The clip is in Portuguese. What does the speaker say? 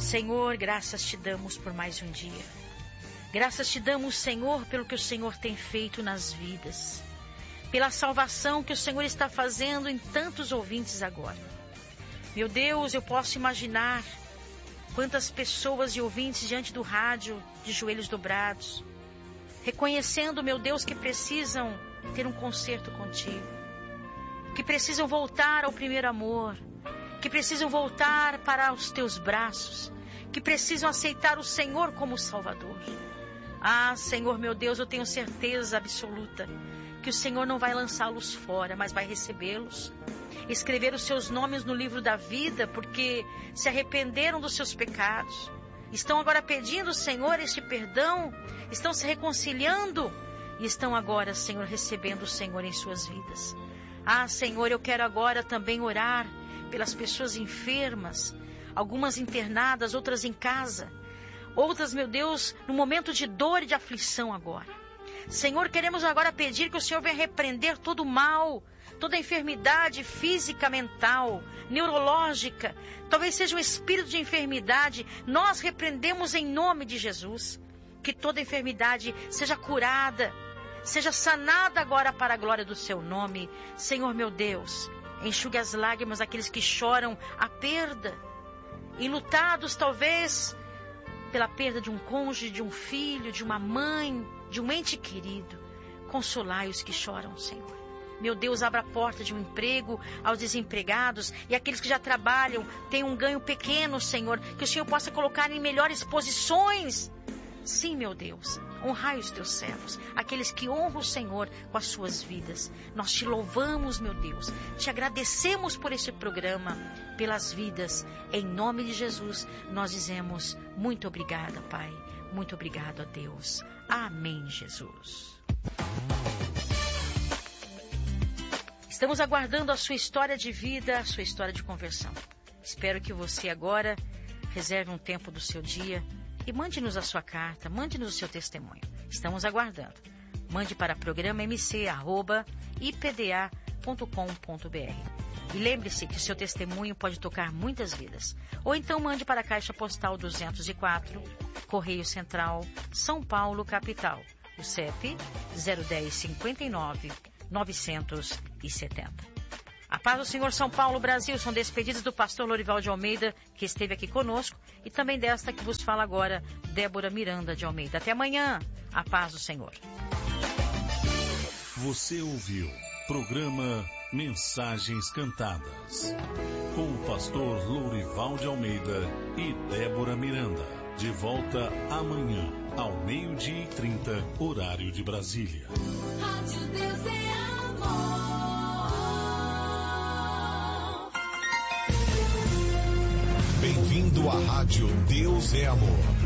Senhor, graças te damos por mais um dia. Graças te damos, Senhor, pelo que o Senhor tem feito nas vidas. Pela salvação que o Senhor está fazendo em tantos ouvintes agora. Meu Deus, eu posso imaginar quantas pessoas e ouvintes diante do rádio, de joelhos dobrados, reconhecendo, meu Deus, que precisam ter um concerto contigo, que precisam voltar ao primeiro amor, que precisam voltar para os teus braços, que precisam aceitar o Senhor como Salvador. Ah, Senhor, meu Deus, eu tenho certeza absoluta que o Senhor não vai lançá-los fora, mas vai recebê-los, escrever os seus nomes no livro da vida, porque se arrependeram dos seus pecados, estão agora pedindo, Senhor, este perdão, estão se reconciliando e estão agora, Senhor, recebendo o Senhor em suas vidas. Ah, Senhor, eu quero agora também orar pelas pessoas enfermas, algumas internadas, outras em casa, outras, meu Deus, no momento de dor e de aflição agora. Senhor, queremos agora pedir que o Senhor venha repreender todo o mal, toda a enfermidade física, mental, neurológica, talvez seja um espírito de enfermidade. Nós repreendemos em nome de Jesus, que toda enfermidade seja curada, seja sanada agora para a glória do seu nome. Senhor, meu Deus, enxugue as lágrimas daqueles que choram a perda, enlutados talvez pela perda de um cônjuge, de um filho, de uma mãe, de um ente querido. Consolai os que choram, Senhor. Meu Deus, abra a porta de um emprego aos desempregados e aqueles que já trabalham, têm um ganho pequeno, Senhor, que o Senhor possa colocar em melhores posições. Sim, meu Deus, honrai os teus servos, aqueles que honram o Senhor com as suas vidas. Nós te louvamos, meu Deus, te agradecemos por este programa, pelas vidas. Em nome de Jesus, nós dizemos muito obrigada, Pai. Muito obrigado a Deus. Amém, Jesus. Estamos aguardando a sua história de vida, a sua história de conversão. Espero que você agora reserve um tempo do seu dia e mande-nos a sua carta, mande-nos o seu testemunho. Estamos aguardando. Mande para programa.mc@ipda.com.br. E lembre-se que o seu testemunho pode tocar muitas vidas. Ou então mande para a Caixa Postal 204, Correio Central, São Paulo, capital. O CEP 010 970. A paz do Senhor, São Paulo, Brasil. São despedidas do pastor Lorival de Almeida, que esteve aqui conosco, e também desta que vos fala agora, Débora Miranda de Almeida. Até amanhã. A paz do Senhor. Você ouviu programa Mensagens Cantadas, com o pastor Lorival de Almeida e Débora Miranda. De volta amanhã, ao 12h30, horário de Brasília. Rádio Deus é amor. Bem-vindo à Rádio Deus é Amor.